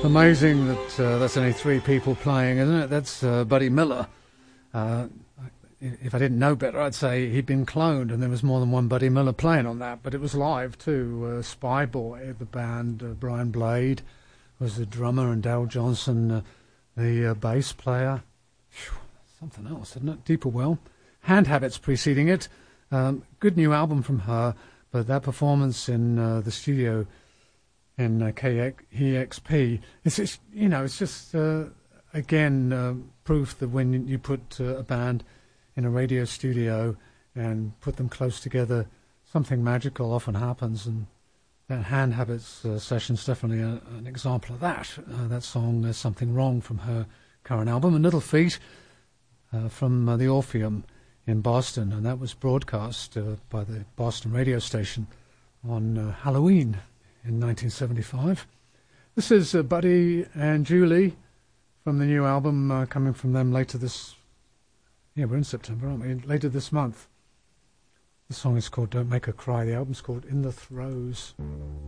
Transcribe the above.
Amazing that that's only three people playing, isn't it? That's Buddy Miller. If I didn't know better, I'd say he'd been cloned and there was more than one Buddy Miller playing on that, but it was live too. Spy Boy, the band, Brian Blade was the drummer, and Dale Johnson, the bass player. Whew, something else, isn't it? Deeper Well. Hand Habits preceding it. Good new album from her, but that performance in the studio in KEXP, it's just, again, proof that when you put a band in a radio studio and put them close together, something magical often happens, and that Hand Habits session's definitely an example of that. That song, There's Something Wrong, from her current album, and Little Feat from the Orpheum in Boston, and that was broadcast by the Boston radio station on Halloween in 1975. This is Buddy and Julie from the new album coming from them later this... Yeah, we're in September, aren't we? Later this month. The song is called Don't Make Her Cry. The album's called In the Throes.